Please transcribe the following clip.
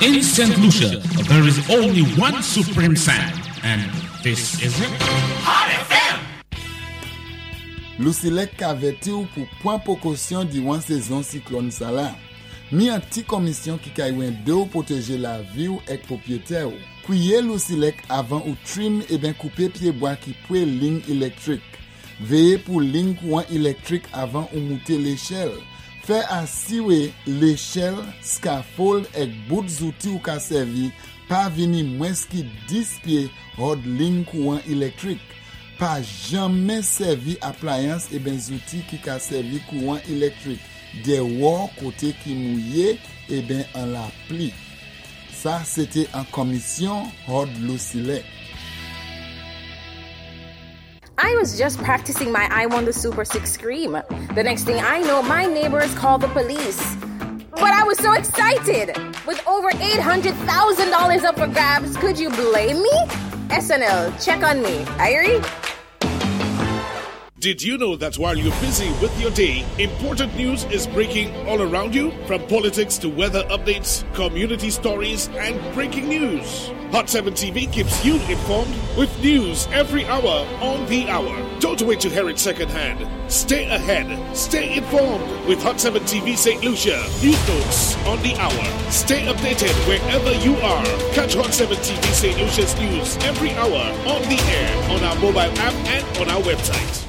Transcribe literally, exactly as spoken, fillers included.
In Saint Lucia, there is only one supreme sound, and this is it. Hot F M! Lucilec kaveti ou pou point précaution diwan saison cyclone sa la. Mi an ti commission ki kaywen de ou protéger la vie ou ek propriétaire ou. Kouye Lucilec avant ou trim et ben couper pied bois qui poué ligne électrique. Veillez pour ligne courant électrique avant ou monter l'échelle. Fait assurer l'échelle, scaffold et bout zouti ou ka servi pas vini moins ki dix pieds hors ligne courant électrique. Pas jamais servi appliance et ben zouti qui ka servi courant électrique. Des war côté qui mouillé et ben en la pli. Ça c'était en commission hors Lucilec. I was just practicing my I Won the Super six scream. The next thing I know, my neighbors called the police. But I was so excited. With over eight hundred thousand dollars up for grabs, could you blame me? S N L, check on me. Irie? Did you know that while you're busy with your day, important news is breaking all around you? From politics to weather updates, community stories, and breaking news. Hot seven T V keeps you informed with news every hour on the hour. Don't wait to hear it secondhand. Stay ahead. Stay informed with Hot seven T V Saint Lucia. News notes on the hour. Stay updated wherever you are. Catch Hot seven T V Saint Lucia's news every hour on the air, on our mobile app, and on our website.